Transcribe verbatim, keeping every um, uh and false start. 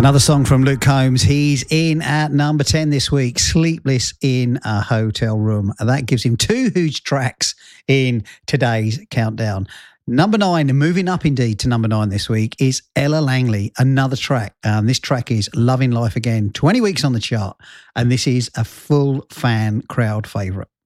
Another song from Luke Combs. He's in at number ten this week, Sleepless in a Hotel Room. And that gives him two huge tracks in today's countdown. Number nine, and moving up indeed to number nine this week, is Ella Langley, another track. Um, this track is Loving Life Again, twenty weeks on the chart. And this is a full fan crowd favourite.